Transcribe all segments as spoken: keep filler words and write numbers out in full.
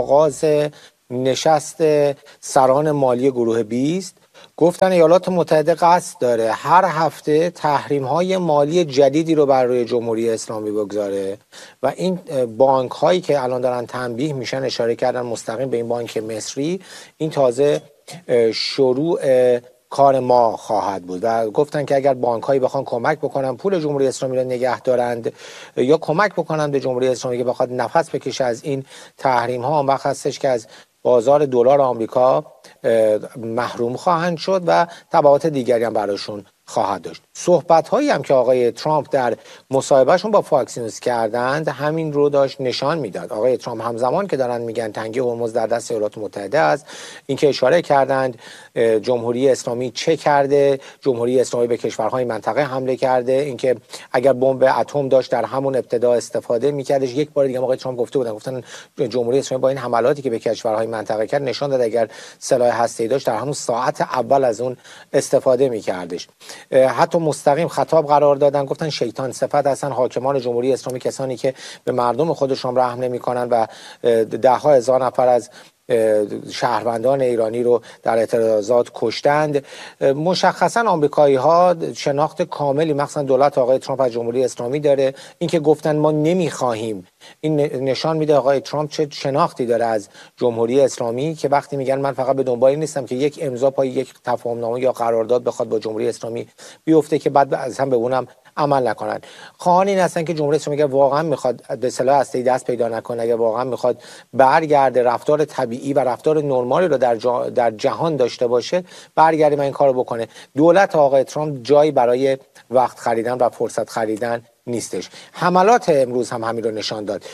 آغاز نشست سران مالی گروه بیست گفتن ایالات متحده قصد داره هر هفته تحریم‌های مالی جدیدی رو بر روی جمهوری اسلامی بگذاره و این بانک هایی که الان دارن تنبیه میشن، اشاره کردن مستقیم به این بانک مصری، این تازه شروع کار ما خواهد بود و گفتن که اگر بانک هایی بخوان کمک بکنن پول جمهوری اسلامی رو نگه دارند یا کمک بکنن به جمهوری اسلامی که بخواد نفس بکشه از این تحریم ها، اون وقت هستش که از بازار دلار آمریکا محروم خواهند شد و تبعات دیگری هم براشون خواهد داشت. صحبت هایی هم که آقای ترامپ در مصاحبهشون با فاکس نیوز کردند همین رو داشت نشان میداد. آقای ترامپ همزمان که دارن میگن تنگه هرمز در دست ایالات متحده است، اینکه اشاره کردند جمهوری اسلامی چه کرده، جمهوری اسلامی به کشورهای منطقه حمله کرده، اینکه اگر بمب اتم داشت در همون ابتدا استفاده میکردش. یک بار دیگه آقای ترامپ گفته بودن، گفتن جمهوری اسلامی با این حملاتی که به کشورهای منطقه کرد نشان داد اگر سلاح هسته‌ای داشت در همون ساعت اول از اون استفاده میکردش. حتی مستقیم خطاب قرار دادن، گفتن شیطان صفت هستن حاکمان جمهوری اسلامی، کسانی که به مردم خودشون رحم نمیکنن و ده ها هزار نفر از شهروندان ایرانی رو در اعتراضات کشتند. مشخصا آمریکایی ها شناخت کاملی مخصوصا دولت آقای ترامپ از جمهوری اسلامی داره. اینکه گفتن ما نمیخواهیم، این نشان میده آقای ترامپ چه شناختی داره از جمهوری اسلامی، که وقتی میگن من فقط به دنبال نیستم که یک امضا پای یک تفاهمنامه یا قرارداد بخواد با جمهوری اسلامی بیفته که بعد از هم به اونم عمل نکنن. خواهان این هستن که جمهوری اسلامی اگر واقعا میخواد به سلاح هسته‌ای دست پیدا نکنه، اگر واقعا میخواد برگرده رفتار طبیعی و رفتار نرمالی رو در, جا در جهان داشته باشه، برگرده و این کارو بکنه. دولت آقای ترامپ جایی برای وقت خریدن و فرصت خریدن نیستش. حملات امروز هم همین رو نشان داد.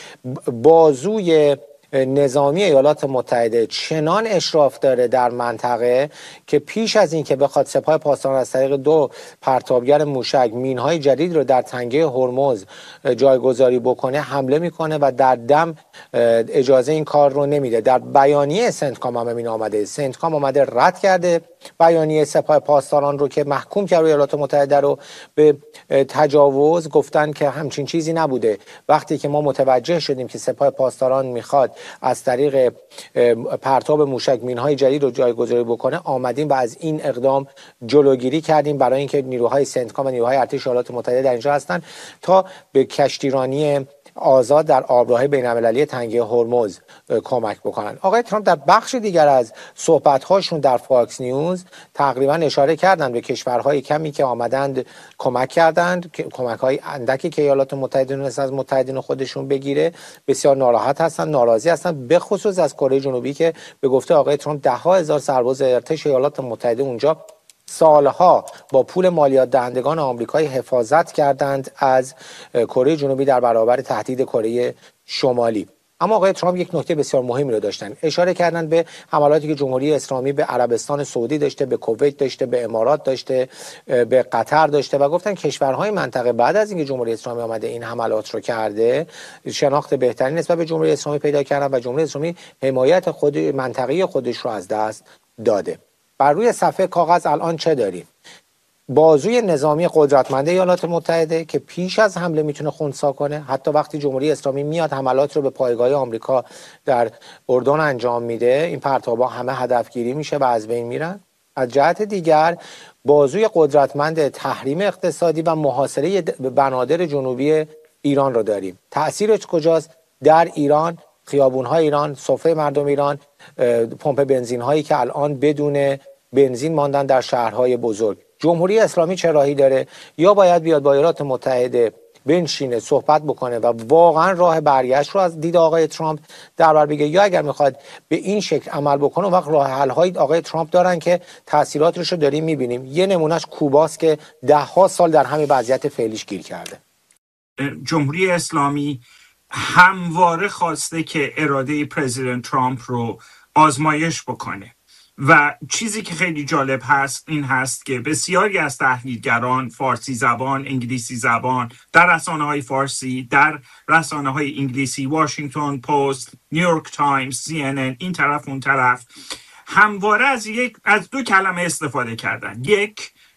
بازوی نظامی ایالات متحده چنان اشراف داره در منطقه که پیش از این که بخواد سپاه پاسداران از طریق دو پرتابگر موشک مینهای جدید رو در تنگه هرمز جایگذاری بکنه حمله میکنه و در دم اجازه این کار رو نمیده. در بیانیه سنتکام هم این آمده، سنتکام آمده رد کرده بیانیه سپاه پاسداران رو که محکوم کرد ایالات متحده رو به تجاوز. گفتن که همچین چیزی نبوده. وقتی که ما متوجه شدیم که سپاه پاسداران میخواد از طریق پرتاب موشک مینهای جدید رو جایگذاری بکنه، آمدیم و از این اقدام جلوگیری کردیم برای اینکه نیروهای سنتکام و نیروهای ارتش ایالات متحده در اینجا هستن تا به کشتیرانی آزاد در آبراهای بین‌المللی تنگه هرمز کمک بکنن. آقای ترامپ در بخش دیگر از صحبت‌هاشون در فاکس نیوز تقریبا اشاره کردند به کشورهای کمی که آمدند کمک کردند، کمک‌های اندکی که ایالات متحده تونست از متحدین خودشون بگیره. بسیار ناراحت هستن، ناراضی هستن، به خصوص از کره جنوبی که به گفته آقای ترامپ ده ها هزار سرباز ارتش ایالات متحده اونجا سالها با پول مالیات دهندگان آمریکایی حفاظت کردند از کره جنوبی در برابر تهدید کره شمالی. اما آقای ترامپ یک نکته بسیار مهمی رو داشتن، اشاره کردن به حملاتی که جمهوری اسلامی به عربستان سعودی داشته، به کویت داشته، به امارات داشته، به قطر داشته و گفتن کشورهای منطقه بعد از اینکه جمهوری اسلامی آمده این حملات رو کرده شناخت بهتری نسبت به جمهوری اسلامی پیدا کردن و جمهوری اسلامی حمایت خود منطقه خودش رو از دست داده. بر روی صفحه کاغذ الان چه داریم؟ بازوی نظامی قدرتمند ایالات متحده که پیش از حمله میتونه خنثی کنه. حتی وقتی جمهوری اسلامی میاد حملات رو به پایگاه آمریکا در اردن انجام میده، این پرتابا همه هدفگیری میشه و از بین میرن. از جهت دیگر بازوی قدرتمند تحریم اقتصادی و محاصره بنادر جنوبی ایران رو داریم. تأثیرش کجاست؟ در ایران، خیابون‌های ایران، سفره مردم ایران، پمپ بنزین هایی که الان بدون بنزین ماندن در شهرهای بزرگ. جمهوری اسلامی چه راهی داره؟ یا باید بیاد با ایالات متحده بنشینه صحبت بکنه و واقعا راه برگشت رو از دید آقای ترامپ در بر بگیره، یا اگر میخواد به این شکل عمل بکنه وقت راه حل های آقای ترامپ دارن که تاثیراتش رو داریم میبینیم. یه نمونهش کوباست که ده ها سال در همین وضعیت فعلیش گیر کرده. جمهوری اسلامی همواره خواسته که اراده پرزیدنت ترامپ رو آزمایش بکنه و چیزی که خیلی جالب هست این هست که بسیاری از تحلیلگران فارسی زبان، انگلیسی زبان، در رسانه‌های فارسی، در رسانه‌های انگلیسی، واشنگتن پست، نیویورک تایمز، سی ان ان، این طرف اون طرف، همواره از یک از دو کلمه استفاده کردن. یک،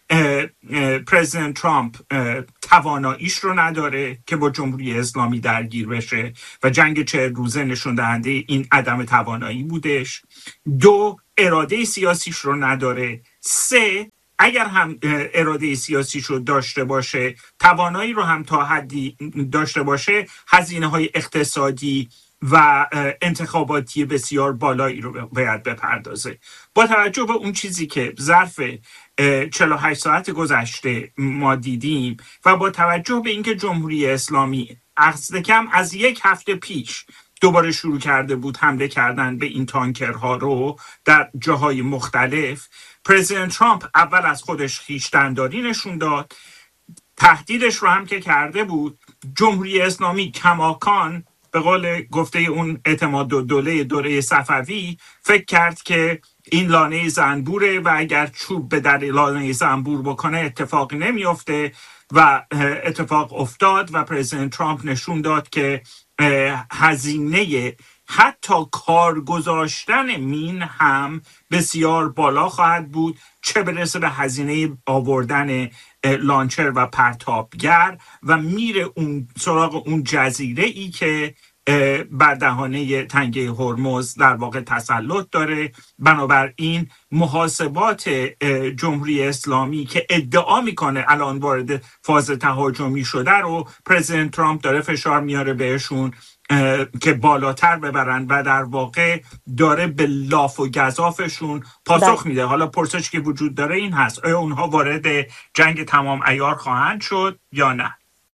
پرزیدنت ترامپ تواناییش رو نداره که با جمهوری اسلامی درگیر بشه و جنگ چهل روزه نشون دهنده این عدم توانایی بودش. دو، اراده سیاسیش رو نداره. سه، اگر هم اراده سیاسیش رو داشته باشه، توانایی رو هم تا حدی داشته باشه، هزینه های اقتصادی و انتخاباتی بسیار بالایی رو باید بپردازه. با توجه به اون چیزی که ظرف چهل و هشت ساعت گذشته ما دیدیم و با توجه به اینکه جمهوری اسلامی اقصد کم از یک هفته پیش دوباره شروع کرده بود حمله کردن به این تانکرها رو در جاهای مختلف، پرزیدنت ترامپ اول از خودش خویشتن‌داری نشون داد، تهدیدش رو هم که کرده بود. جمهوری اسلامی کماکان به قول گفته اون اعتماد الدوله دوره صفوی فکر کرد که این لانه زنبوره و اگر چوب به در لانه زنبور بکنه اتفاقی نمیفته و اتفاق افتاد و پرزیدنت ترامپ نشون داد که هزینه حتی کار گذاشتن مین هم بسیار بالا خواهد بود، چه برسه به هزینه آوردن لانچر و پرتابگر و میره اون سراغ اون جزیره ای که بر دهانه تنگه هرمز در واقع تسلط داره. بنابراین محاسبات جمهوری اسلامی که ادعا میکنه الان وارد فاز تهاجمی شده رو پرزیدنت ترامپ داره فشار میاره بهشون که بالاتر ببرن و در واقع داره به لاف و گزافشون پاسخ میده. حالا پرسش که وجود داره این هست: آیا اونها وارد جنگ تمام عیار خواهند شد یا نه؟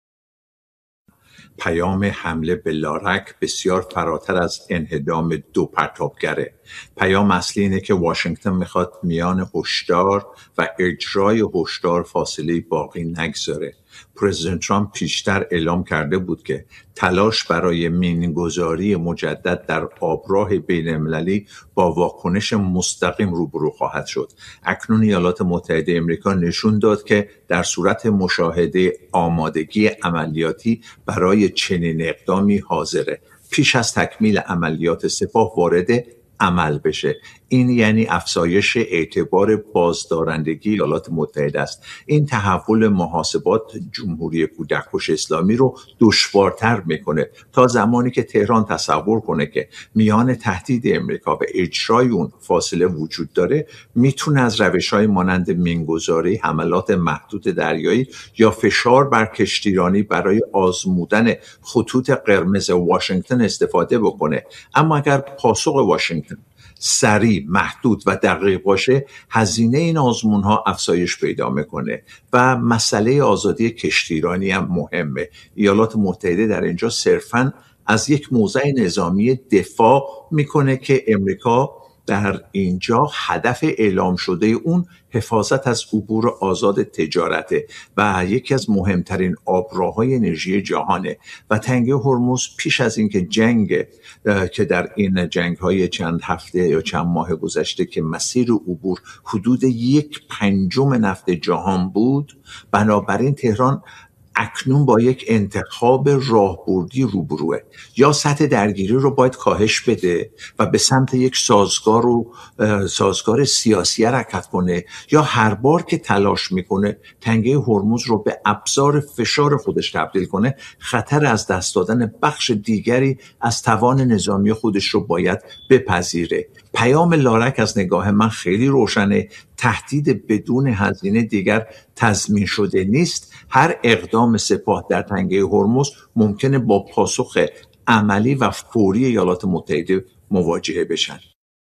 پیام حمله به لارک بسیار فراتر از انهدام دو پرتابگره. پیام اصلی اینه که واشنگتن میخواد میان هشدار و اجرای هشدار فاصله باقی نگذاره. پرزیدنت ترامپ پیشتر اعلام کرده بود که تلاش برای مینگذاری مجدد در آبراه بین المللی با واکنش مستقیم روبرو خواهد شد. اکنون ایالات متحده امریکا نشون داد که در صورت مشاهده آمادگی عملیاتی برای چنین اقدامی حاضره. پیش از تکمیل عملیات سپاه وارد عمل بشه. این یعنی افزایش اعتبار بازدارندگی ایالات متحده است. این تحول محاسبات جمهوری کودککش اسلامی رو دشوارتر میکنه تا زمانی که تهران تصور کنه که میان تهدید امریکا و اجرای اون فاصله وجود داره، میتونه از روش‌های مانند مینگذاری، حملات محدود دریایی یا فشار بر کشتیرانی برای آزمودن خطوط قرمز واشنگتن استفاده بکنه. اما اگر پاسخ واشنگتن سریع، محدود و دقیق باشه، هزینه این آزمون ها افزایش پیدا میکنه و مسئله آزادی کشتیرانی هم مهمه. ایالات متحده در اینجا صرفاً از یک موضع نظامی دفاع میکنه که امریکا در اینجا هدف اعلام شده اون حفاظت از عبور آزاد تجارته و یکی از مهمترین آبراهای انرژی جهانه و تنگه هرمز پیش از اینکه جنگ که در این جنگ‌های چند هفته یا چند ماه گذشته که مسیر عبور حدود یک پنجم نفت جهان بود، بنابراین تهران اکنون با یک انتخاب راهبردی روبروه. یا سطح درگیری رو باید کاهش بده و به سمت یک سازگار و سازگار سیاسی حرکت کنه، یا هر بار که تلاش میکنه تنگه هرمز رو به ابزار فشار خودش تبدیل کنه، خطر از دست دادن بخش دیگری از توان نظامی خودش رو باید بپذیره. پیام لارک از نگاه من خیلی روشنه. تهدید بدون هزینه دیگر تضمین شده نیست. هر اقدام سپاه در تنگه هرمز ممکنه با پاسخ عملی و فوری ایالات متحده مواجهه بشن.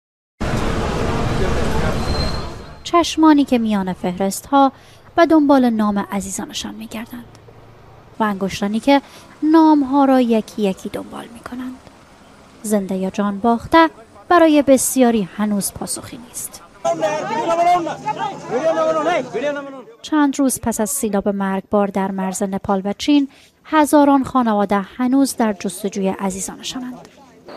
چشمانی که میان فهرست ها و دنبال نام عزیزانشان میگردند و انگشتانی که نام ها را یکی یکی دنبال میکنند. زنده یا جان باخته برای بسیاری هنوز پاسخی نیست. چند روز پس از سیلاب مرگبار در مرز نپال و چین، هزاران خانواده هنوز در جستجوی عزیزانشانند.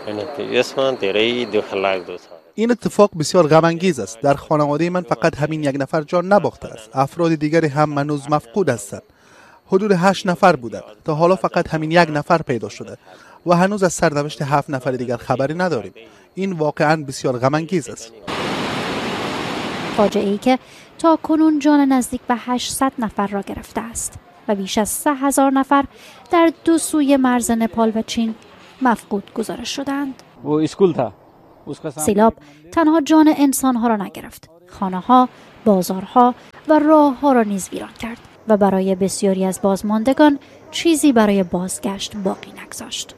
این اتفاق بسیار غم انگیز است. در خانواده من فقط همین یک نفر جان نباخته است. افراد دیگری هم هنوز مفقود هستند. حدود هشت نفر بودند. تا حالا فقط همین یک نفر پیدا شده و هنوز از سرنوشت هفت نفر دیگر خبری نداریم. این واقعاً بسیار غم انگیز است. فاجعه‌ای که تا کنون جان نزدیک به هشتصد نفر را گرفته است و بیش از سه هزار نفر در دو سوی مرز نپال و چین مفقود گزارش شدند. سیلاب تنها جان انسانها را نگرفت، خانه‌ها، بازارها و راه‌ها را نیز ویران کرد و برای بسیاری از بازماندگان چیزی برای بازگشت باقی نگذاشت.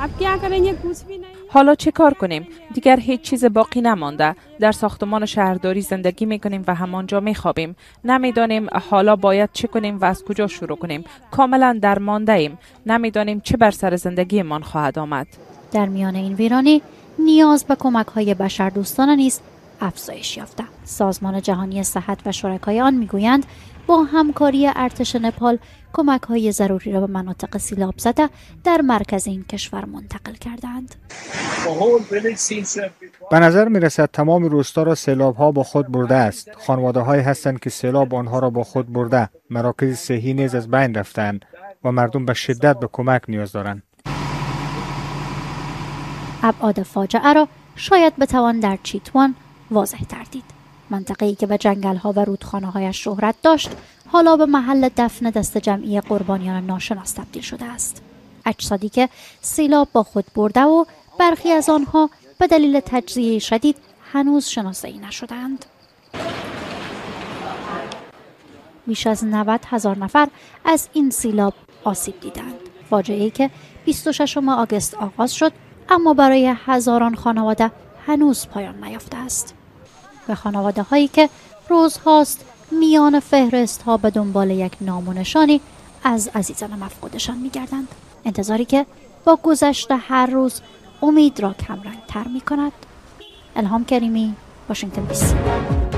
حالا چه کار کنیم؟ دیگر هیچ چیز باقی نمانده. در ساختمان شهرداری زندگی میکنیم و همانجا میخوابیم. نمیدانیم حالا باید چه کنیم و از کجا شروع کنیم. کاملا درمانده ایم. نمیدانیم چه بر سر زندگیمان خواهد آمد. در میان این ویرانی نیاز به کمک‌های بشردوستانه نیز افزایش یافته. سازمان جهانی صحت و شرکای آن میگویند با همکاری ارتش نپال کمک‌های ضروری را به مناطق سیلاب زده در مرکز این کشور منتقل کردند. به نظر می‌رسد تمام روستا را سیلاب‌ها با خود برده است. خانواده‌هایی هستند که سیلاب آنها را با خود برده. مراکز صحی نیز از بین رفتند و مردم به شدت به کمک نیاز دارند. ابعاد فاجعه را شاید بتوان در چیتوان واضح تر دید. منطقه‌ای که به جنگل‌ها و رودخانه‌هایش شهرت داشت، حالا به محل دفن دست جمعی قربانیان ناشناس تبدیل شده است. اجسادی که سیلاب با خود برده و برخی از آنها به دلیل تجزیه شدید هنوز شناسایی نشدند. بیش از نود هزار نفر از این سیلاب آسیب دیدند. فاجعه‌ای که بیست و ششم آگوست آغاز شد، اما برای هزاران خانواده هنوز پایان نیافته است. به خانواده هایی که روزهاست میان فهرست ها به دنبال یک نام و نشانی از عزیزان مفقودشان می‌گردند. انتظاری که با گذشت هر روز امید را کمرنگ تر می کند. الهام کریمی، واشنگتن دی سی.